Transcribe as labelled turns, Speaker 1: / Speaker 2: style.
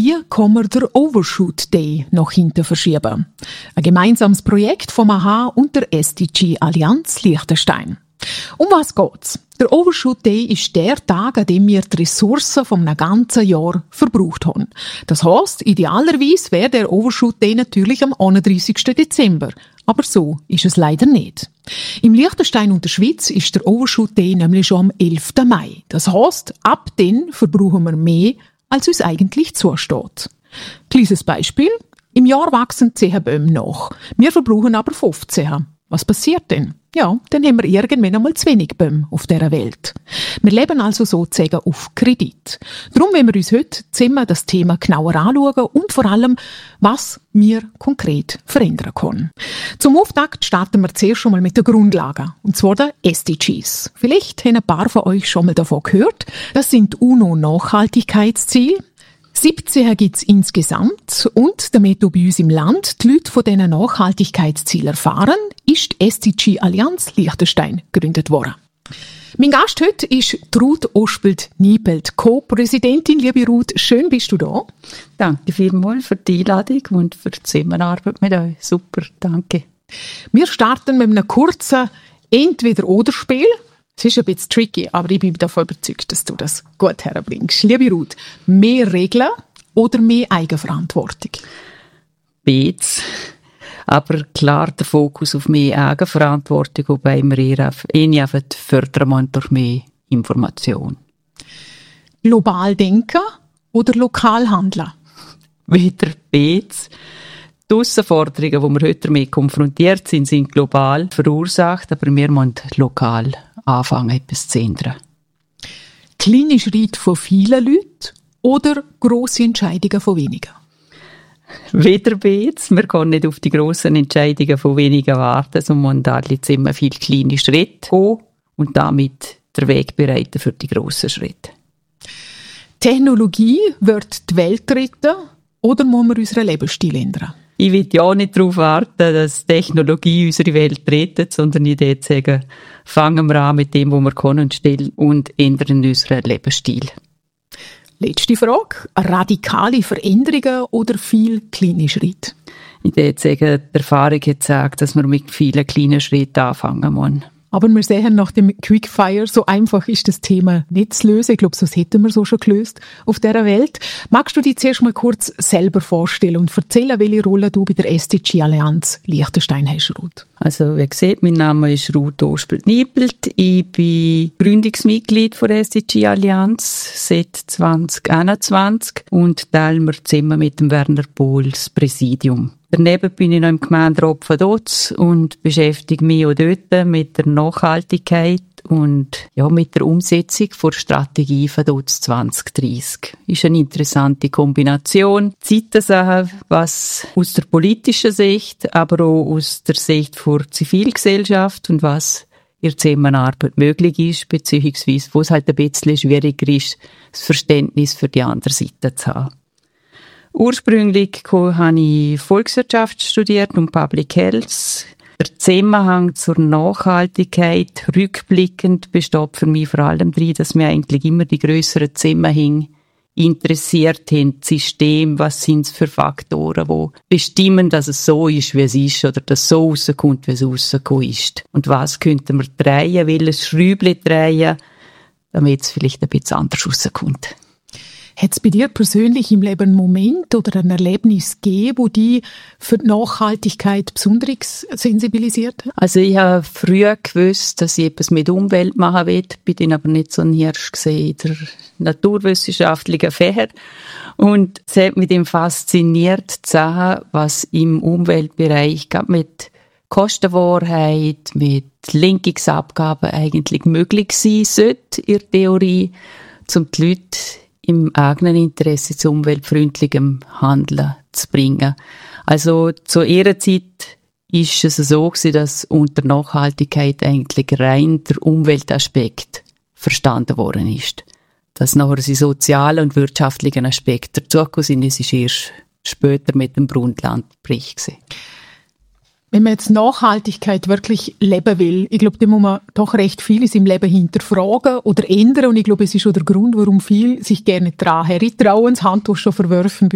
Speaker 1: Wie kann man den Overshoot Day noch hinter verschieben? Ein gemeinsames Projekt vom AHA und der SDG Allianz Liechtenstein. Um was geht's? Der Overshoot Day ist der Tag, an dem wir die Ressourcen von einem ganzen Jahr verbraucht haben. Das heisst, idealerweise wäre der Overshoot Day natürlich am 31. Dezember. Aber so ist es leider nicht. Im Liechtenstein und der Schweiz ist der Overshoot Day nämlich schon am 11. Mai. Das heisst, ab dann verbrauchen wir mehr, als uns eigentlich zusteht. Kleines Beispiel. Im Jahr wachsen 10 Bäume nach. Wir verbrauchen aber 15. Was passiert denn? Ja, dann haben wir irgendwann einmal zu wenig Bäume auf dieser Welt. Wir leben also sozusagen auf Kredit. Darum wollen wir uns heute zusammen das Thema genauer anschauen und vor allem, was wir konkret verändern können. Zum Auftakt starten wir zuerst schon mal mit der Grundlage, und zwar der SDGs. Vielleicht haben ein paar von euch schon mal davon gehört. Das sind UNO-Nachhaltigkeitsziele. 17 gibt es insgesamt und damit auch bei uns im Land die Leute von diesen Nachhaltigkeitszielen erfahren, ist die SDG Allianz Liechtenstein gegründet worden. Mein Gast heute ist Ruth Ospelt-Niepelt, Co-Präsidentin. Liebe Ruth, schön bist du da.
Speaker 2: Danke vielmals für die Einladung und für die Zusammenarbeit mit euch. Super, danke.
Speaker 1: Wir starten mit einem kurzen Entweder-oder-Spiel. Es ist ein bisschen tricky, aber ich bin davon überzeugt, dass du das gut herbringst. Liebe Ruth, mehr Regeln oder mehr Eigenverantwortung?
Speaker 2: Beides. Aber klar der Fokus auf mehr Eigenverantwortung, wobei wir eher fördern durch mehr Information.
Speaker 1: Global denken oder lokal handeln?
Speaker 2: Wieder beides. Die Herausforderungen, die wir heute damit konfrontiert sind, sind global verursacht, aber wir müssen lokal anfangen, etwas zu ändern.
Speaker 1: Kleine Schritte von vielen Leuten oder grosse Entscheidungen von wenigen?
Speaker 2: Weder beides. Wir können nicht auf die grossen Entscheidungen von wenigen warten, sondern müssen alle immer viele kleine Schritte gehen und damit den Weg bereiten für die grossen Schritte.
Speaker 1: Technologie wird die Welt retten oder müssen wir unseren Lebensstil ändern?
Speaker 2: Ich will ja nicht darauf warten, dass Technologie unsere Welt rettet, sondern ich würde sagen, fangen wir an mit dem, was wir können und ändern unseren Lebensstil.
Speaker 1: Letzte Frage. Radikale Veränderungen oder viel kleine Schritte?
Speaker 2: Ich würde sagen, die Erfahrung hat gezeigt, dass wir mit vielen kleinen Schritten anfangen müssen.
Speaker 1: Aber wir sehen nach dem Quickfire, so einfach ist das Thema nicht zu lösen. Ich glaube, sonst hätten wir so schon gelöst auf dieser Welt. Magst du dich zuerst mal kurz selber vorstellen und erzählen, welche Rolle du bei der SDG Allianz Liechtenstein hast, Ruth?
Speaker 2: Also, wie gesagt, mein Name ist Ruth Ospelt-Niepelt. Ich bin Gründungsmitglied der SDG Allianz seit 2021 und teile mir zusammen mit dem Werner Pohl das Präsidium. Daneben bin ich noch im Gemeinderat von Dotz und beschäftige mich auch dort mit der Nachhaltigkeit und mit der Umsetzung der Strategie von Dotz 2030. Ist eine interessante Kombination. Zeitensachen, was aus der politischen Sicht, aber auch aus der Sicht der Zivilgesellschaft und was in der Zusammenarbeit möglich ist, beziehungsweise wo es halt ein bisschen schwieriger ist, das Verständnis für die andere Seite zu haben. Ursprünglich habe ich Volkswirtschaft studiert und Public Health. Der Zusammenhang zur Nachhaltigkeit rückblickend besteht für mich vor allem darin, dass mir eigentlich immer die grösseren Zusammenhänge interessiert haben. Das System, was sind es für Faktoren, die bestimmen, dass es so ist, wie es ist, oder dass es so rauskommt, wie es rausgekommen ist. Und was könnten wir drehen, welches Schräubchen drehen, damit es vielleicht ein bisschen anders rauskommt.
Speaker 1: Hat es bei dir persönlich im Leben einen Moment oder ein Erlebnis gegeben, das dich für die Nachhaltigkeit besonders sensibilisiert hat?
Speaker 2: Also ich habe früher gewusst, dass ich etwas mit Umwelt machen will, bin dann aber nicht so ein Hirsch in der naturwissenschaftlichen Fächer. Und es hat mich dann fasziniert zu sehen, was im Umweltbereich gerade mit Kostenwahrheit, mit Lenkungsabgaben eigentlich möglich sein sollte in der Theorie, um die Leute im eigenen Interesse zu umweltfreundlichem Handeln zu bringen. Also zu ihrer Zeit ist es so gewesen, dass unter Nachhaltigkeit eigentlich rein der Umweltaspekt verstanden worden ist. Dass nachher die sozialen und wirtschaftlichen Aspekte dazugekommen sind, ist erst später mit dem Brundtland-Bericht gewesen.
Speaker 1: Wenn man jetzt Nachhaltigkeit wirklich leben will, ich glaube, da muss man doch recht vieles im Leben hinterfragen oder ändern. Und ich glaube, es ist auch der Grund, warum viele sich gerne daran hertrauen, das Handtuch schon verwerfen,